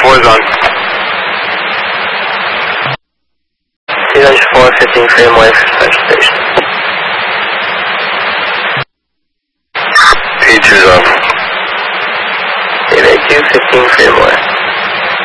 4 is on. C-4, 15 freedom way for Central Station. P2 is on. C-2, 15 freedom way.